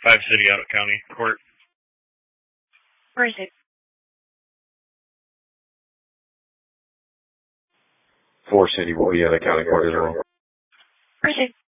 City out of county court. Where is it? 4 City will be out of county court as well. Where is it?